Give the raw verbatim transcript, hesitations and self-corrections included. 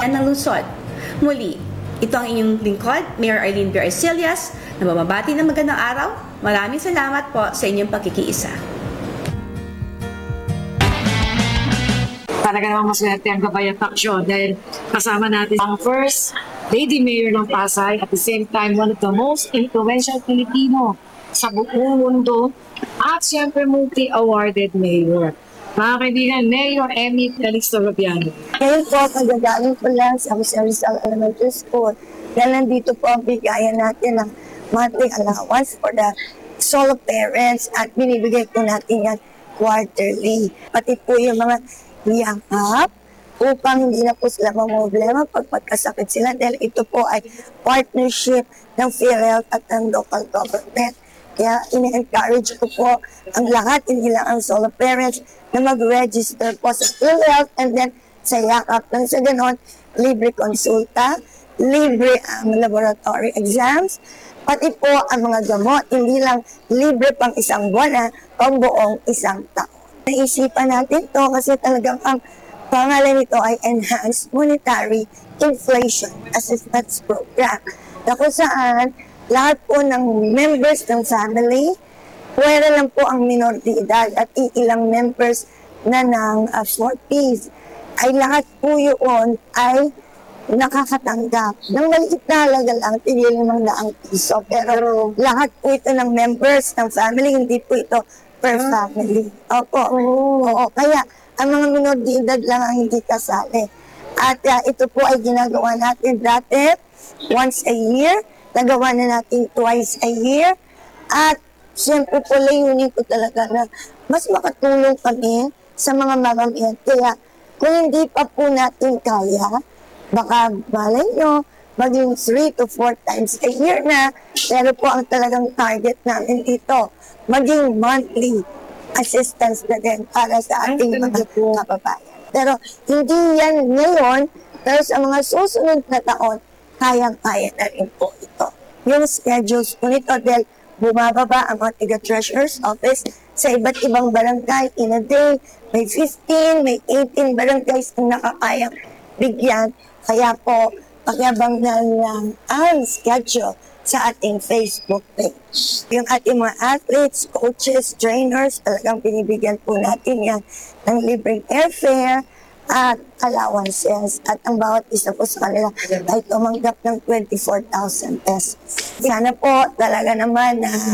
ng lungsod. Muli, ito ang inyong lingkod, Mayor Arlene B. Arcillas, na mamabati ng magandang araw. Maraming salamat po sa inyong pagkikiisa. Talaga naman maswerte ang Gabay Action dahil kasama natin ang first Lady Mayor ng Pasay at the same time one of the most influential Filipino sa buong mundo at siyempre multi-awarded mayor. Mga kaibigan, Mayor Emmy Felix Torrobiano. Ngayon po, pagdagaling ko lang sa Rizal Elementary School na nandito po ang bigayan natin ng monthly allowance for the solo parents at binibigay po natin yan quarterly. Pati po yung mga yakap upang hindi na po sila mamroblema pag magkasakit sila dahil ito po ay partnership ng PhilHealth at ng local government. Kaya ina-encourage ko po ang lahat, hindi lang ang solo parents, na mag-register po sa PhilHealth and then sa yakap. Nang sa ganon, libre konsulta, libre ang laboratory exams, pati po ang mga gamot, hindi lang libre pang isang buwan na, pang buong isang taon. Naisipan natin to kasi talagang ang pangalan nito ay Enhanced Monetary Inflation Assistance Program, na kung saan lahat po ng members ng family, pwera lang po ang minor de edad at iilang members na ng uh, forties, ay lahat po yun ay nakakatanggap ng maliit na halaga lang, tigil ng daang piso. Pero lahat po ito ng members ng family, hindi po ito per family. Opo. Oo. Kaya ang mga minor de edad lang ang hindi kasali. At uh, ito po ay ginagawa natin dati once a year. Nagawa na natin twice a year. At siyempre po, layunin ko talaga na mas makatulong kami sa mga mamamayan. Kaya kung hindi pa po natin kaya, baka malay nyo, maging three to four times a year na. Pero po ang talagang target namin dito, maging monthly assistance na din para sa ating mga kababayan. Pero hindi yan ngayon, pero sa mga susunod na taon, kayang-kaya na rin po ito. Yung schedules po nito dahil bumababa ang mga taga-treasurer's office sa iba't ibang barangay in a day. May fifteen, may eighteen barangays na nakakayang bigyan. Kaya po, pagyabang na lang ang schedule sa ating Facebook page. Yung ating mga athletes, coaches, trainers, talagang binibigyan po natin yan ng libreng airfare at allowances. At ang bawat isa po sa kanila ay tumanggap ng twenty-four thousand pesos. Sana po talaga naman na